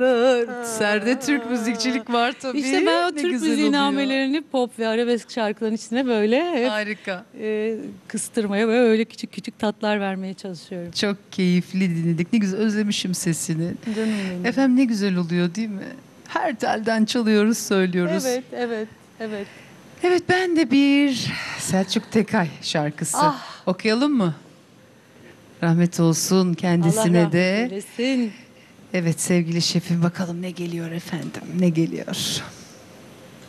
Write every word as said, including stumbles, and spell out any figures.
Serde Türk müzikçilik var tabii. İşte ben o Ne Türk güzel müziği oluyor. namelerini pop ve arabesk şarkıların içine böyle hep Harika. e, kıstırmaya ve öyle küçük küçük tatlar vermeye çalışıyorum. Çok keyifli dinledik. Ne güzel, özlemişim sesini. Canım benim. Efendim ne güzel oluyor değil mi? Her telden çalıyoruz, söylüyoruz. Evet, evet, evet. Evet, ben de bir Selçuk Tekay şarkısı Ah. okuyalım mı? Rahmet olsun Allah kendisine rahmet de. eylesin. Evet sevgili şefim, bakalım ne geliyor efendim, ne geliyor?